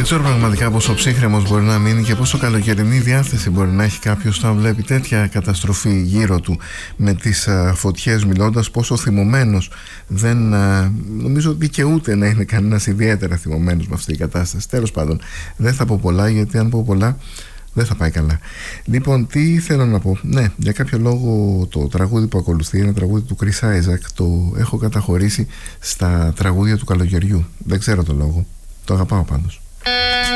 Δεν ξέρω πραγματικά πόσο ψύχρεμος μπορεί να μείνει και πόσο καλοκαιρινή διάθεση μπορεί να έχει κάποιος όταν βλέπει τέτοια καταστροφή γύρω του με τις φωτιές μιλώντας, πόσο θυμωμένος. Δεν νομίζω δικαιούται να είναι κανένας ιδιαίτερα θυμωμένος με αυτή η κατάσταση. Τέλος πάντων, δεν θα πω πολλά, γιατί αν πω πολλά δεν θα πάει καλά. Λοιπόν, τι θέλω να πω. Ναι, για κάποιο λόγο το τραγούδι που ακολουθεί, ένα τραγούδι του Chris Isaak, το έχω καταχωρήσει στα τραγούδια του καλοκαιριού. Δεν ξέρω το λόγο. Το αγαπάω πάντως.